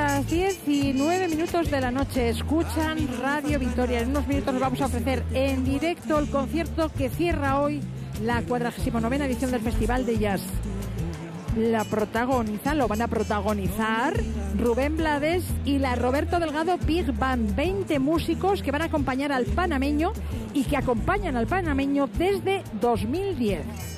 las 10:09 de la noche. Escuchan Radio Vitoria. En unos minutos nos vamos a ofrecer en directo el concierto que cierra hoy la 49ª edición del Festival de Jazz. Lo van a protagonizar Rubén Blades y la Roberto Delgado Big Band, 20 músicos que van a acompañar al panameño y que acompañan al panameño desde 2010.